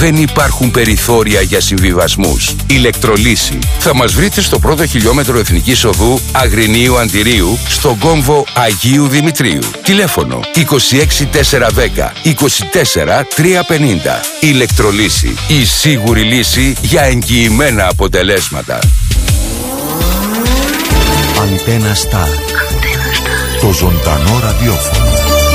Δεν υπάρχουν περιθώρια για συμβιβασμούς. Ηλεκτρολύση. Θα μας βρείτε στο πρώτο χιλιόμετρο Εθνικής Οδού Αγρινίου Αντιρίου, στον κόμβο Αγίου Δημητρίου. Τηλέφωνο 26410 24350. Ηλεκτρολύση. Η σίγουρη λύση για εγγυημένα αποτελέσματα. Αντένα Σταρ. Το ζωντανό ραδιόφωνο.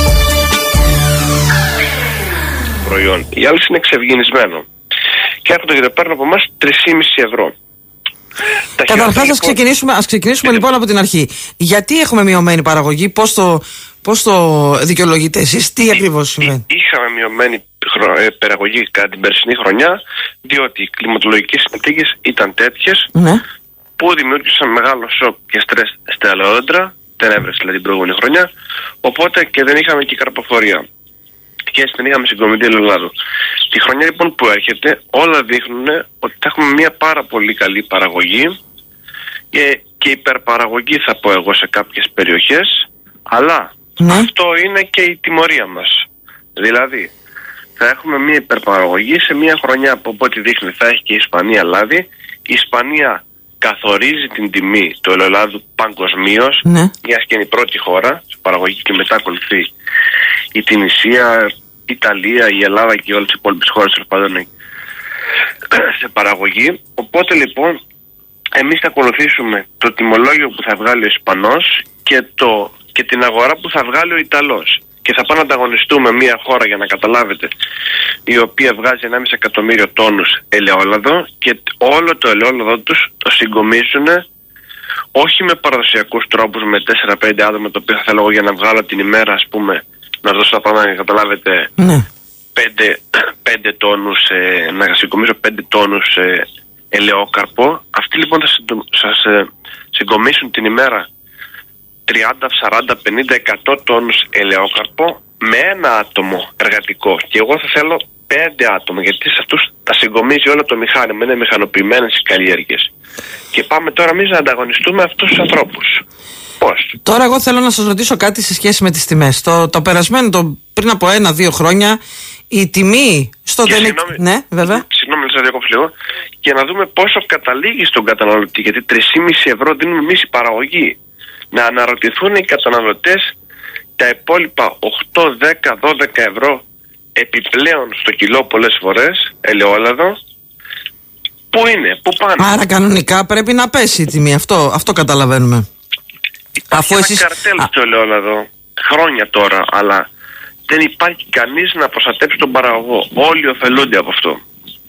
Προϊόν. Οι άλλοι είναι εξευγενισμένο. Και έρχονται και το παίρνουν από εμάς 3,5 ευρώ. Καταρχάς, ας ξεκινήσουμε λοιπόν από την αρχή. Γιατί έχουμε μειωμένη παραγωγή, πώς το δικαιολογείτε εσείς, τι ακριβώς συμβαίνει? Είχαμε μειωμένη παραγωγή κατά την περσινή χρονιά, διότι οι κλιματολογικές συνθήκες ήταν τέτοιες, ναι, που δημιούργησαν μεγάλο σοκ και στρες στα ελαιόδεντρα, δεν έβρεσε δηλαδή την προηγούμενη χρονιά, οπότε και δεν είχαμε και καρποφορία. Και έτσι δεν είχαμε συγκομιδή ελαιολάδου. Τη χρονιά λοιπόν που έρχεται, όλα δείχνουν ότι θα έχουμε μια πάρα πολύ καλή παραγωγή και υπερπαραγωγή, θα πω εγώ, σε κάποιες περιοχές, αλλά αυτό είναι και η τιμωρία μας. Δηλαδή, θα έχουμε μια υπερπαραγωγή σε μια χρονιά που από ό,τι δείχνει θα έχει και η Ισπανία λάδι. Η Ισπανία καθορίζει την τιμή του ελαιολάδου παγκοσμίως, μιας και είναι η πρώτη χώρα σε παραγωγή, και μετά ακολουθεί η Τινησία, η Ιταλία, η Ελλάδα και όλες οι υπόλοιπες χώρες σε παραγωγή. Οπότε λοιπόν εμείς θα ακολουθήσουμε το τιμολόγιο που θα βγάλει ο Ισπανός και την αγορά που θα βγάλει ο Ιταλός. Και θα πάμε να ανταγωνιστούμε μια χώρα, για να καταλάβετε, η οποία βγάζει 1,5 εκατομμύριο τόνους ελαιόλαδο, και όλο το ελαιόλαδο τους το συγκομίζουν όχι με παραδοσιακούς τρόπους, με 4-5 άτομα, το οποίο θα θέλω για να βγάλω την ημέρα, ας πούμε, να δώσω τα πράγματα, να καταλάβετε, 5 τόνους, να συγκομίσω 5 τόνους ελαιόκαρπο. Αυτοί λοιπόν θα σας συγκομίσουν την ημέρα 30, 40, 50, 100 τόνους ελαιόκαρπο με ένα άτομο εργατικό. Και εγώ θα θέλω 5 άτομα, γιατί σε αυτούς τα συγκομίζει όλο το μηχάνημα, είναι μηχανοποιημένες οι καλλιέργειες. Και πάμε τώρα εμείς να ανταγωνιστούμε αυτούς τους ανθρώπους. Πώς? Τώρα εγώ θέλω να σας ρωτήσω κάτι σε σχέση με τις τιμές. Το περασμένο, πριν από 1-2 χρόνια, η τιμή στο ΔΕΝΕΚ... Ναι, βέβαια. Συγγνώμη, να σας διακόψω λίγο. Και να δούμε πόσο καταλήγει στον καταναλωτή. Γιατί 3,5 ευρώ δίνουμε εμείς η παραγωγή. Να αναρωτηθούν οι καταναλωτές τα υπόλοιπα 8, 10, 12 ευρώ επιπλέον στο κιλό πολλές φορές ελαιόλαδο. Πού είναι, πού πάνε? Άρα κανονικά πρέπει να πέσει η τιμή. Αυτό καταλαβαίνουμε. Υπάρχει ένα καρτέλ στο ελαιόλαδο χρόνια τώρα, αλλά δεν υπάρχει κανείς να προστατέψει τον παραγωγό. Όλοι ωφελούνται από αυτό.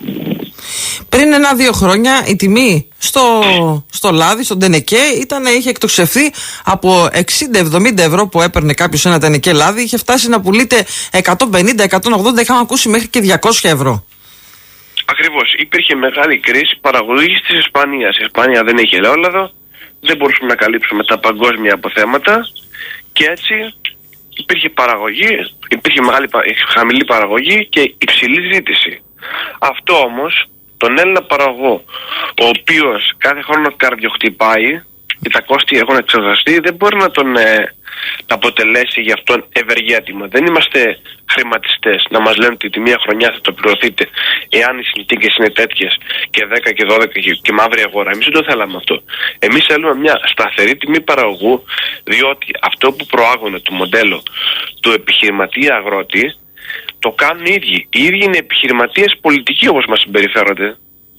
Πριν 1-2 χρόνια η τιμή στο λάδι, στον τενεκέ, είχε εκτοξευθεί από 60-70 ευρώ που έπαιρνε κάποιος ένα τενεκέ λάδι, είχε φτάσει να πουλείται 150-180, είχαμε ακούσει μέχρι και 200 ευρώ. Ακριβώς. Υπήρχε μεγάλη κρίση παραγωγής της Ισπανίας. Η Ισπανία δεν έχει ελαιόλαδο, δεν μπορούσαμε να καλύψουμε τα παγκόσμια αποθέματα και έτσι υπήρχε παραγωγή, υπήρχε χαμηλή παραγωγή και υψηλή ζήτηση. Αυτό όμως τον Έλληνα παραγωγό, ο οποίος κάθε χρόνο καρδιοχτυπάει και τα κόστη έχουν εξοδαστεί, δεν μπορεί να τον αποτελέσει γι' αυτόν ευεργέτημα. Δεν είμαστε χρηματιστές να μας λένε ότι τη μία χρονιά θα το πληρωθείτε εάν οι συνθήκες είναι τέτοιες και 10 και 12 και μαύρη αγορά. Εμείς δεν το θέλαμε αυτό. Εμείς θέλουμε μια σταθερή τιμή παραγωγού, διότι αυτό που προάγουν το μοντέλο του επιχειρηματία αγρότη το κάνουν οι ίδιοι. Οι ίδιοι είναι επιχειρηματίες πολιτικοί όπως μας συμπεριφέρονται.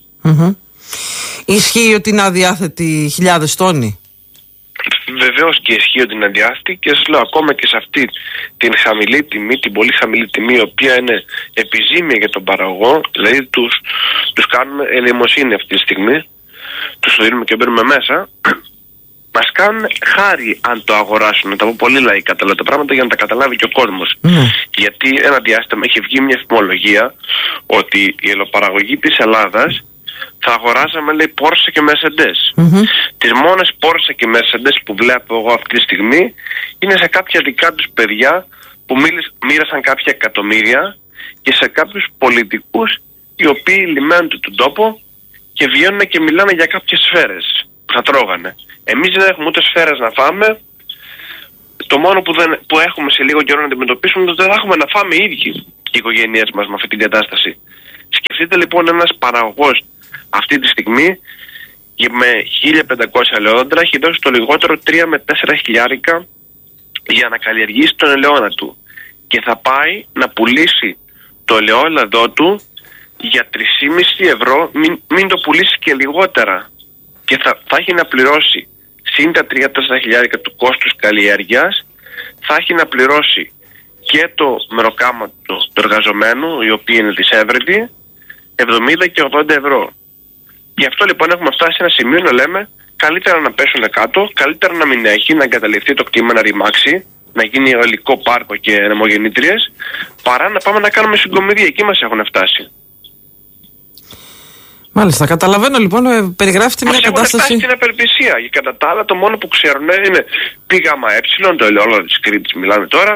Ισχύει ότι είναι αδιάθετοι χιλιάδες τόνοι? Βεβαίως και ισχύει ότι είναι αδιάθετη, και σας λέω ακόμα και σε αυτή την χαμηλή τιμή, την πολύ χαμηλή τιμή, η οποία είναι επιζήμια για τον παραγωγό, δηλαδή τους κάνουμε ελεημοσύνη αυτή τη στιγμή, τους το δίνουμε και μπαίνουμε μέσα, μας κάνουν χάρη αν το αγοράσουν. Τα πω πολύ λαϊκά τα πράγματα για να τα καταλάβει και ο κόσμος. Γιατί ένα διάστημα έχει βγει μια φημολογία ότι η ελαιοπαραγωγή της Ελλάδας θα αγοράζαμε, λέει, Porsche και Mercedes. Τις μόνες Porsche και Mercedes που βλέπω εγώ αυτή τη στιγμή είναι σε κάποια δικά τους παιδιά που μοίρασαν κάποια εκατομμύρια και σε κάποιους πολιτικούς οι οποίοι λιμένουν τον τόπο και βγαίνουν και μιλάνε για κάποιες σφαίρες που θα τρώγανε. Εμείς δεν έχουμε ούτε σφαίρες να φάμε. Το μόνο που έχουμε σε λίγο καιρό να αντιμετωπίσουμε είναι ότι δεν θα έχουμε να φάμε οι ίδιοι οι οικογένειές μας με αυτή την κατάσταση. Σκεφτείτε λοιπόν ένας παραγωγός αυτή τη στιγμή με 1.500 ελαιόδεντρα έχει δώσει το λιγότερο 3 με 4 χιλιάρικα για να καλλιεργήσει τον ελαιόνα του. Και θα πάει να πουλήσει το ελαιόλαδό του για 3,5 ευρώ, μην το πουλήσει και λιγότερα. Και θα έχει να πληρώσει συν τα 3-4 χιλιάρικα του κόστους καλλιέργειας, θα έχει να πληρώσει και το μεροκάματο του εργαζομένου, οι οποίοι είναι δισεύρετοι, 70 και 80 ευρώ. Γι' αυτό λοιπόν έχουμε φτάσει σε ένα σημείο να λέμε καλύτερα να πέσουν κάτω, καλύτερα να μην έχει, να εγκαταλειφθεί το κτήμα, να ρημάξει, να γίνει ολικό πάρκο και ανεμογεννήτριες, παρά να πάμε να κάνουμε συγκομιδία. Εκεί μας έχουν φτάσει. Μάλιστα, καταλαβαίνω λοιπόν, περιγράφετε μια κατάσταση. Μας έχουν φτάσει στην απελπισία. Και κατά τα άλλα το μόνο που ξέρουν είναι ΠΓΕ, το ελαιόλαδο της Κρήτης μιλάμε τώρα,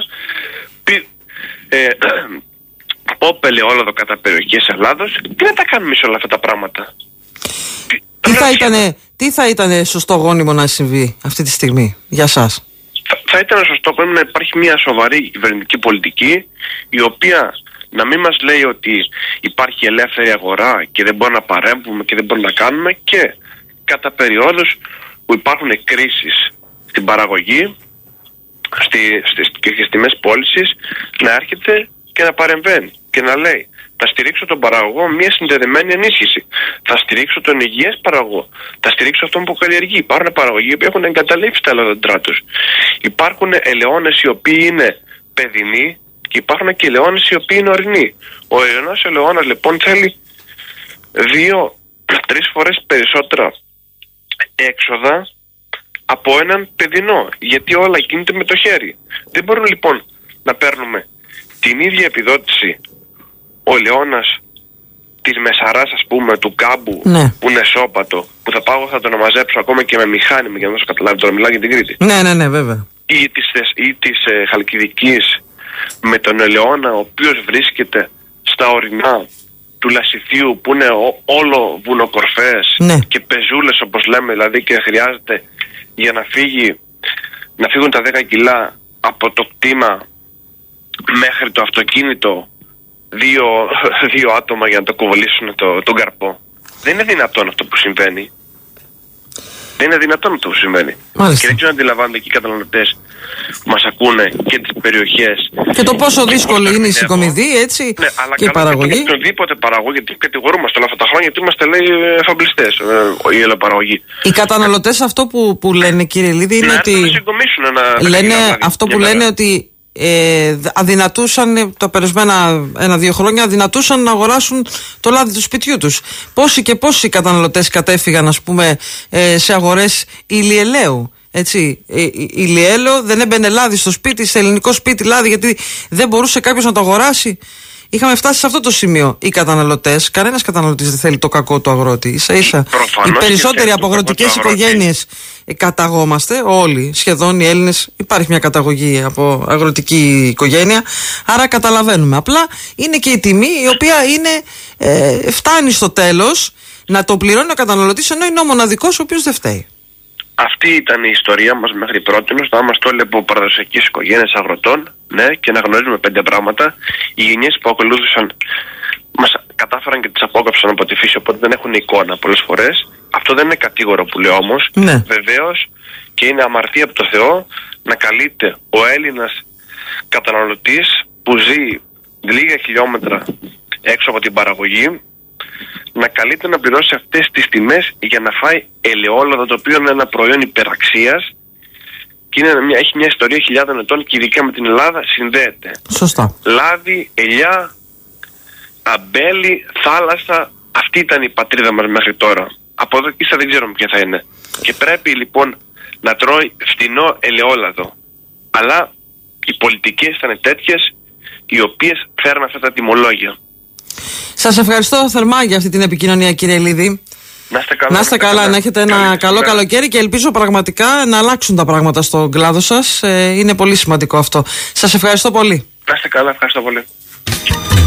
ελαιόλαδο κατά περιοχές Ελλάδος. Τι να τα κάνουμε σε όλα αυτά τα πράγματα. Τι θα ήταν σωστό γόνιμο να συμβεί αυτή τη στιγμή για σας? Θα ήταν σωστό να υπάρχει μια σοβαρή κυβερνητική πολιτική, η οποία να μην μας λέει ότι υπάρχει ελεύθερη αγορά και δεν μπορούμε να παρέμβουμε και δεν μπορούμε να κάνουμε, και κατά περιόδους που υπάρχουν κρίσεις στην παραγωγή και στις τιμές πώλησης να έρχεται και να παρεμβαίνει και να λέει θα στηρίξω τον παραγωγό μια συνδεδεμένη ενίσχυση, θα στηρίξω τον υγιές παραγωγό, θα στηρίξω αυτόν που καλλιεργεί. Υπάρχουν παραγωγοί που έχουν εγκαταλείψει τα ελαιόδεντρά τους. Υπάρχουν ελαιώνες οι οποίοι είναι παιδινοί και υπάρχουν και ελαιώνες οι οποίοι είναι ορεινοί. Ο ορεινός ελαιώνας λοιπόν θέλει 2-3 φορές περισσότερα έξοδα από έναν παιδινό, γιατί όλα κινείται με το χέρι. Δεν μπορούμε λοιπόν να παίρνουμε την ίδια επιδότηση ο ελαιώνας της Μεσαράς, ας πούμε, του Κάμπου, ναι, που είναι σώπατο, που θα τον μαζέψω ακόμα και με μηχάνημα για να δώσω καταλάβει, τώρα μιλάω για την Κρήτη. Ναι, βέβαια. Ή της Χαλκιδικής με τον ελαιώνα, ο οποίος βρίσκεται στα ορεινά του Λασιθίου, που είναι όλο βουνοκορφές, ναι, και πεζούλες όπως λέμε, δηλαδή, και χρειάζεται για να φύγουν τα 10 κιλά από το κτήμα μέχρι το αυτοκίνητο δύο άτομα για να το κουβαλήσουν τον καρπό. Δεν είναι δυνατόν αυτό που συμβαίνει. Δεν είναι δυνατόν αυτό που συμβαίνει. Μάλιστα. Και δεν ξέρω αν αντιλαμβάνονται και οι καταναλωτές που μας ακούνε και τις περιοχές. Και το πόσο δύσκολο είναι η συγκομιδή, έτσι, ναι, αλλά και η παραγωγή. Και οποιοδήποτε παραγωγή, γιατί κατηγορούμαστε όλα αυτά τα χρόνια, γιατί είμαστε, λέει, εφαμπλιστές, οι ελαιοπαραγωγοί. Οι καταναλωτές αυτό που λένε, κύριε Λίδη, είναι ότι. Λένε αυτό που λένε ότι. Αδυνατούσαν τα περασμένα 1-2 χρόνια να αγοράσουν το λάδι του σπιτιού τους. Πόσοι καταναλωτές κατέφυγαν, ας πούμε, σε αγορές ηλιελαίου, έτσι, ηλιέλαιο, δεν έμπαινε λάδι στο σπίτι, σε ελληνικό σπίτι λάδι, γιατί δεν μπορούσε κάποιος να το αγοράσει. Είχαμε φτάσει σε αυτό το σημείο. Οι καταναλωτές, κανένας καταναλωτής δεν θέλει το κακό του αγρότη. Ίσα-ίσα οι περισσότεροι από αγροτικές οικογένειες καταγόμαστε, όλοι σχεδόν οι Έλληνες, υπάρχει μια καταγωγή από αγροτική οικογένεια. Άρα καταλαβαίνουμε. Απλά είναι και η τιμή η οποία φτάνει στο τέλος να το πληρώνει ο καταναλωτής, ενώ είναι ο μοναδικός ο οποίος δεν φταίει. Αυτή ήταν η ιστορία μας μέχρι πρότινος. Να είμαστε όλοι από παραδοσιακές οικογένειες αγροτών, ναι, και να γνωρίζουμε 5 πράγματα. Οι γενιές που ακολούθησαν μας κατάφεραν και τις απόκαψαν από τη φύση, οπότε δεν έχουν εικόνα πολλές φορές. Αυτό δεν είναι κατήγορο που λέω όμως. Ναι. Βεβαίως, και είναι αμαρτία από το Θεό να καλείται ο Έλληνας καταναλωτής που ζει λίγα χιλιόμετρα έξω από την παραγωγή, να καλείται να πληρώσει αυτές τις τιμές για να φάει ελαιόλαδο, το οποίο είναι ένα προϊόν υπεραξίας και έχει μια ιστορία χιλιάδων ετών και ειδικά με την Ελλάδα συνδέεται. Σωστά. Λάδι, ελιά, αμπέλι, θάλασσα, αυτή ήταν η πατρίδα μας μέχρι τώρα. Από εδώ και ίσα δεν ξέρουμε ποια θα είναι. Και πρέπει λοιπόν να τρώει φτηνό ελαιόλαδο. Αλλά οι πολιτικές ήταν τέτοιες οι οποίες φέρνουν αυτά τα τιμολόγια. Σας ευχαριστώ θερμά για αυτή την επικοινωνία, κύριε Λίδη. Να είστε καλά, να έχετε ένα καλό καλοκαίρι και ελπίζω πραγματικά να αλλάξουν τα πράγματα στον κλάδο σας. Είναι πολύ σημαντικό αυτό. Σας ευχαριστώ πολύ. Να είστε καλά, ευχαριστώ πολύ.